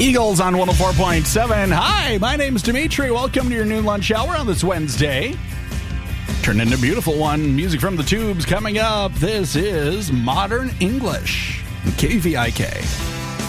Eagles on 104.7. Hi, my name's Dimitri. Welcome to your noon lunch hour on this Wednesday. Turned into a beautiful one. Music from the Tubes coming up. This is Modern English. KVIK.